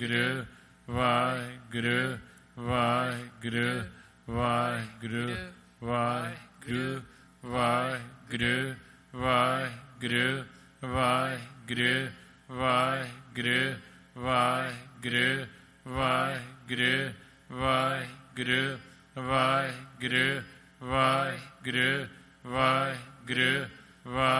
Vegru, Vegru, Vegru, Vegru, Vegru, Vegru, Vegru, Vegru, Vegru, Vegru, Vegru, Vegru, Vegru, Vegru, Vegru, Vegru,